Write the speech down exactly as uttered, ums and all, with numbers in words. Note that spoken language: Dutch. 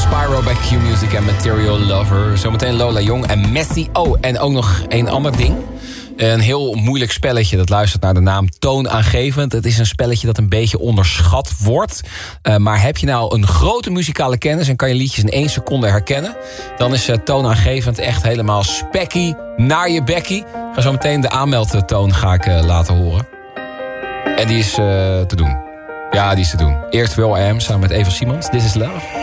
Spyro bij Q-Music en Material Lover. Zometeen Lola Jong en Messi. Oh, en ook nog een ander ding. Een heel moeilijk spelletje, dat luistert naar de naam Toonaangevend. Het is een spelletje dat een beetje onderschat wordt. Uh, maar heb je nou een grote muzikale kennis en kan je liedjes in één seconde herkennen, dan is uh, Toonaangevend echt helemaal spekkie naar je bekkie. Ik ga zo meteen de aanmeldtoon ga ik, uh, laten horen. En die is uh, te doen. Ja, die is te doen. Eerst Will I Am samen met Eva Simons. This is Love.